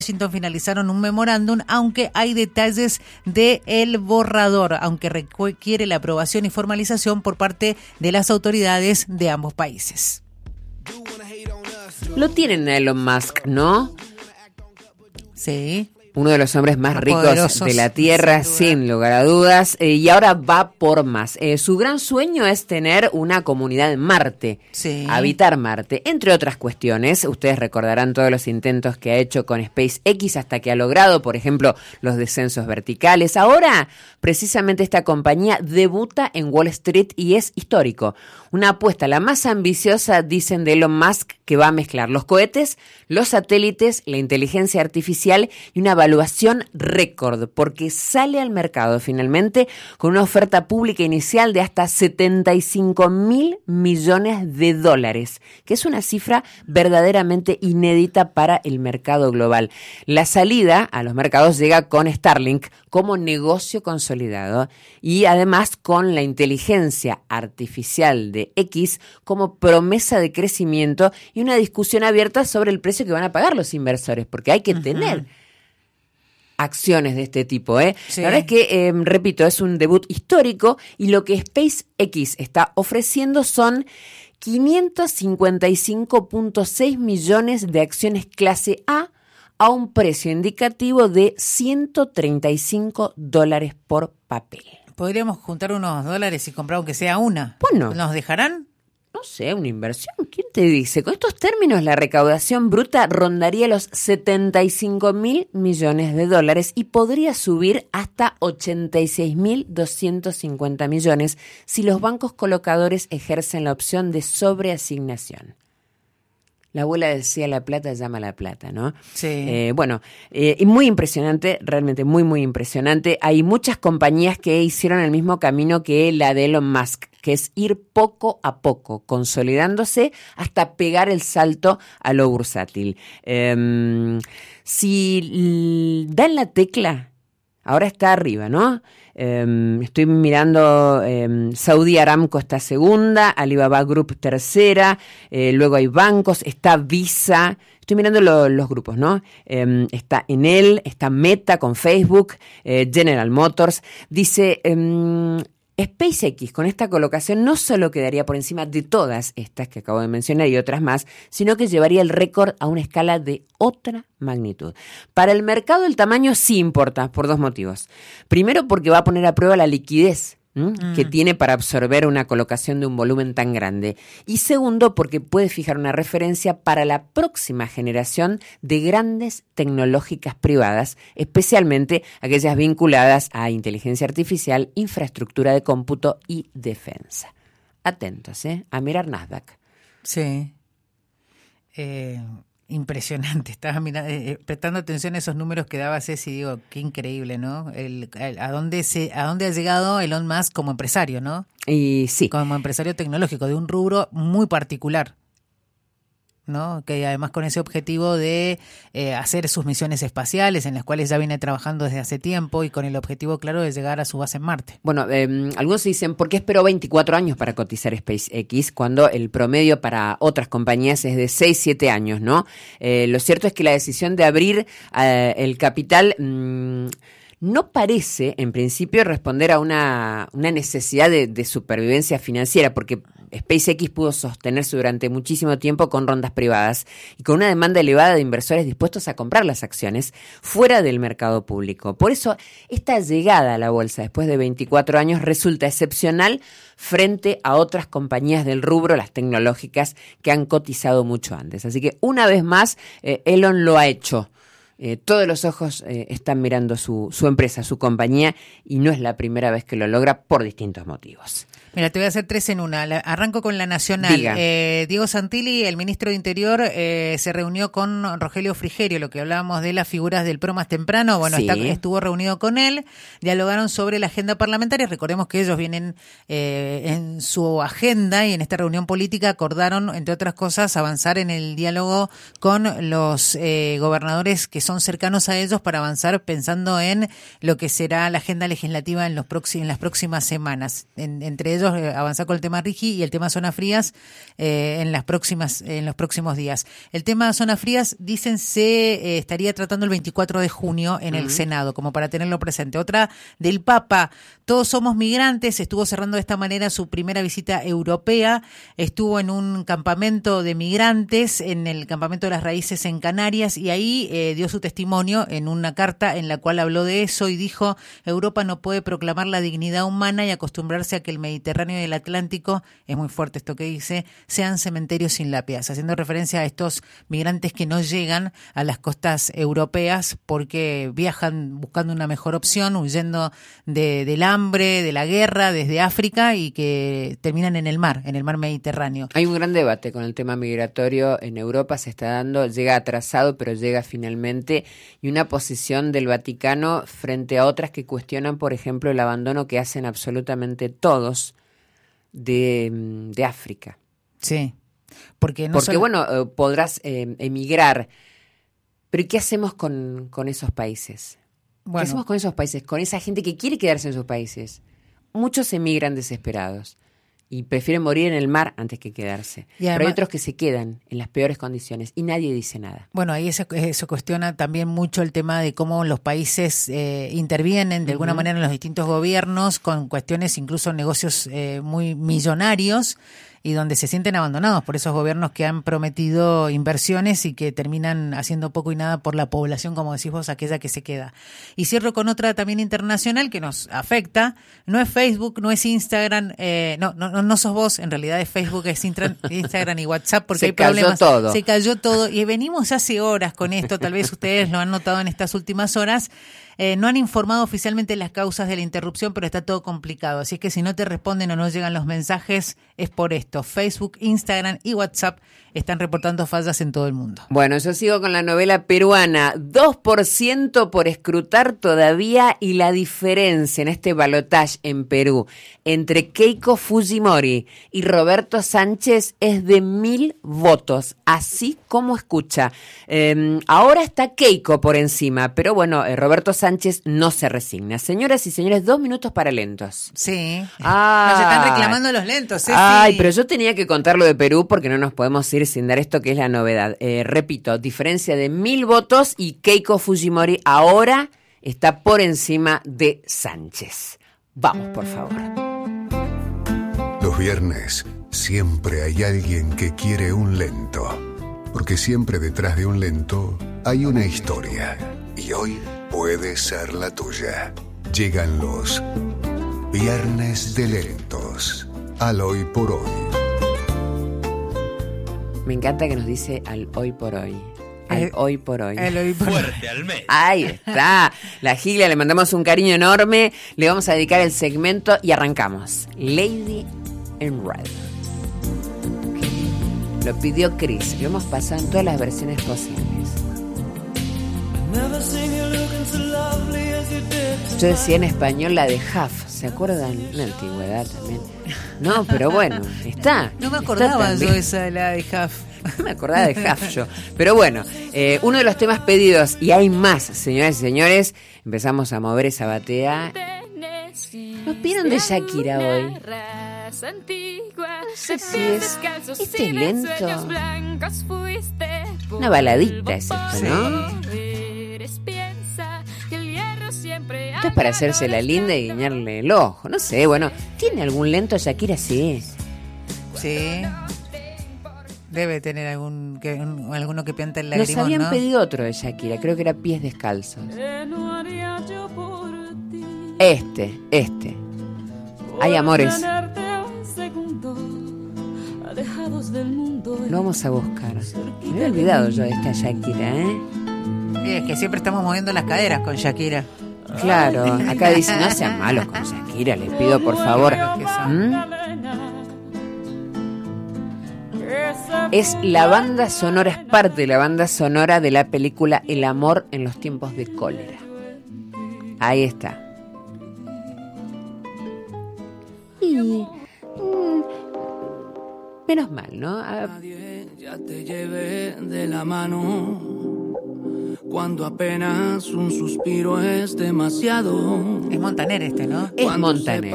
Washington finalizaron un memorándum, aunque hay detalles del borrador, aunque requiere la aprobación y formalización por parte de las autoridades de ambos países. Lo tienen a Elon Musk, ¿no? Sí. Uno de los hombres más ricos poderosos de la Tierra, sin lugar a dudas, y ahora va por más. Su gran sueño es tener una comunidad en Marte, Sí. habitar Marte, entre otras cuestiones. Ustedes recordarán todos los intentos que ha hecho con SpaceX hasta que ha logrado, por ejemplo, los descensos verticales. Ahora, precisamente esta compañía debuta en Wall Street y es histórico. Una apuesta, la más ambiciosa, dicen, de Elon Musk, que va a mezclar los cohetes, los satélites, la inteligencia artificial y una evaluación récord, porque sale al mercado finalmente con una oferta pública inicial de hasta $75.000 millones, que es una cifra verdaderamente inédita para el mercado global. La salida a los mercados llega con Starlink como negocio consolidado y además con la inteligencia artificial de X como promesa de crecimiento y una discusión abierta sobre el precio que van a pagar los inversores, porque hay que tener acciones de este tipo, Sí. La verdad es que, repito, es un debut histórico y lo que SpaceX está ofreciendo son 555.6 millones de acciones clase A un precio indicativo de $135 por papel. Podríamos juntar unos dólares y comprar aunque sea una. Bueno. ¿Nos dejarán? No sé, una inversión. ¿Quién te dice? Con estos términos, la recaudación bruta rondaría los $75.000 millones y podría subir hasta $86.250 millones si los bancos colocadores ejercen la opción de sobreasignación. La abuela decía, la plata llama a la plata, ¿no? Sí. Y muy impresionante, realmente muy, muy impresionante. Hay muchas compañías que hicieron el mismo camino que la de Elon Musk, que es ir poco a poco, consolidándose hasta pegar el salto a lo bursátil. Si dan la tecla, ahora está arriba, ¿no? Estoy mirando, Saudi Aramco está segunda, Alibaba Group tercera, luego hay bancos, está Visa, estoy mirando los grupos, ¿no? Está Enel, está Meta con Facebook, General Motors. Dice, SpaceX con esta colocación no solo quedaría por encima de todas estas que acabo de mencionar y otras más, sino que llevaría el récord a una escala de otra magnitud. Para el mercado el tamaño sí importa por dos motivos. Primero, porque va a poner a prueba la liquidez que tiene para absorber una colocación de un volumen tan grande. Y segundo, porque puede fijar una referencia para la próxima generación de grandes tecnológicas privadas, especialmente aquellas vinculadas a inteligencia artificial, infraestructura de cómputo y defensa. Atentos, a mirar Nasdaq. Sí. Impresionante. Estaba prestando atención a esos números que daba Ceci y digo, qué increíble, ¿no? ¿A dónde ha llegado Elon Musk como empresario, ¿no? Y sí. Como empresario tecnológico de un rubro muy particular, ¿no? Que además con ese objetivo de hacer sus misiones espaciales, en las cuales ya viene trabajando desde hace tiempo y con el objetivo claro de llegar a su base en Marte. Bueno, algunos dicen, ¿por qué esperó 24 años para cotizar SpaceX cuando el promedio para otras compañías es de 6-7 años, ¿no? Lo cierto es que la decisión de abrir el capital no parece, en principio, responder a una necesidad de supervivencia financiera, porque SpaceX pudo sostenerse durante muchísimo tiempo con rondas privadas y con una demanda elevada de inversores dispuestos a comprar las acciones fuera del mercado público. Por eso, esta llegada a la bolsa después de 24 años resulta excepcional frente a otras compañías del rubro, las tecnológicas, que han cotizado mucho antes. Así que, una vez más, Elon lo ha hecho. Todos los ojos están mirando su empresa, su compañía, y no es la primera vez que lo logra por distintos motivos. Mira, te voy a hacer tres en una. Arranco con la nacional. Diego Santilli, el ministro de Interior, se reunió con Rogelio Frigerio, lo que hablábamos de las figuras del PRO más temprano. Bueno, sí. Estuvo reunido con él, dialogaron sobre la agenda parlamentaria. Recordemos que ellos vienen en su agenda y en esta reunión política acordaron, entre otras cosas, avanzar en el diálogo con los gobernadores que son son cercanos a ellos para avanzar pensando en lo que será la agenda legislativa en las próximas semanas. Entre ellos avanzar con el tema RIGI y el tema zonas frías en los próximos días. El tema zonas frías, dicen, se estaría tratando el 24 de junio en el Senado, como para tenerlo presente. Otra del Papa, todos somos migrantes, estuvo cerrando de esta manera su primera visita europea, estuvo en un campamento de migrantes, en el campamento de las raíces en Canarias, y ahí dio su testimonio en una carta en la cual habló de eso y dijo: Europa no puede proclamar la dignidad humana y acostumbrarse a que el Mediterráneo y el Atlántico, es muy fuerte esto que dice, sean cementerios sin lápidas, haciendo referencia a estos migrantes que no llegan a las costas europeas porque viajan buscando una mejor opción, huyendo del hambre, de la guerra desde África, y que terminan en el mar Mediterráneo. Hay un gran debate con el tema migratorio en Europa, se está dando, llega atrasado, pero llega finalmente, y una posición del Vaticano frente a otras que cuestionan, por ejemplo, el abandono que hacen absolutamente todos de África. Sí, porque podrás emigrar, pero ¿qué hacemos con esos países? Bueno. ¿Qué hacemos con esos países? Con esa gente que quiere quedarse en sus países. Muchos emigran desesperados y prefieren morir en el mar antes que quedarse. Además, pero hay otros que se quedan en las peores condiciones y nadie dice nada. Bueno, ahí eso cuestiona también mucho el tema de cómo los países intervienen de alguna manera en los distintos gobiernos con cuestiones, incluso negocios muy millonarios, y donde se sienten abandonados por esos gobiernos que han prometido inversiones y que terminan haciendo poco y nada por la población, como decís vos, aquella que se queda. Y cierro con otra también internacional que nos afecta. No es Facebook, no es Instagram, no sos vos, en realidad es Facebook, es Instagram y WhatsApp, porque hay problemas. Se cayó todo. Y venimos hace horas con esto, tal vez ustedes lo han notado en estas últimas horas. No han informado oficialmente las causas de la interrupción, pero está todo complicado. Así que si no te responden o no llegan los mensajes, es por esto. Facebook, Instagram y WhatsApp están reportando fallas en todo el mundo. Bueno, yo sigo con la novela peruana. 2% por escrutar todavía, y la diferencia en este balotaje en Perú entre Keiko Fujimori y Roberto Sánchez es de 1.000 votos, así como escucha. Ahora está Keiko por encima, pero bueno, Roberto Sánchez no se resigna. Señoras y señores, 2 minutos para lentos. Sí. Nos están reclamando los lentos. Ay, pero yo tenía que contar lo de Perú porque no nos podemos ir sin dar esto que es la novedad. Repito, diferencia de 1.000 votos, y Keiko Fujimori ahora está por encima de Sánchez. Vamos, por favor. Los viernes siempre hay alguien que quiere un lento, porque siempre detrás de un lento hay una historia, y hoy puede ser la tuya. Llegan los Viernes de Lentos, al Hoy por Hoy. Me encanta que nos dice al hoy por hoy. Al hoy por hoy. Fuerte al medio. Ahí está. La Gilia, le mandamos un cariño enorme. Le vamos a dedicar el segmento y arrancamos. Lady in Red. Lo pidió Chris. Lo hemos pasado en todas las versiones posibles. Yo decía en español la de Huff. ¿Se acuerdan? La antigüedad también. No, pero bueno, está. No me acordaba yo esa de la de Huff. No me acordaba de Huff yo. Pero bueno, uno de los temas pedidos, y hay más, señoras y señores. Empezamos a mover esa batea. Nos pidieron de Shakira hoy. No sé si es este lento. Una baladita es esto, ¿no? Esto es para hacerse la linda y guiñarle el ojo. No sé, bueno, ¿tiene algún lento Shakira? Sí. Sí. Debe tener alguno que pianta el Nos lagrimón, habían ¿no? pedido otro de Shakira, creo que era Pies Descalzos. Este. Hay amores. Lo vamos a buscar. Me había olvidado yo de esta Shakira, ¿eh? Sí, es que siempre estamos moviendo las caderas con Shakira. Claro, acá dice, no sean malos con Shakira, les pido por favor. Es la banda sonora, es parte de la banda sonora de la película El amor en los tiempos de cólera. Ahí está. Y menos mal, ¿no? Nadie ya te lleve de la mano Cuando apenas un suspiro es demasiado. Es Montaner este, ¿no? Es Montaner.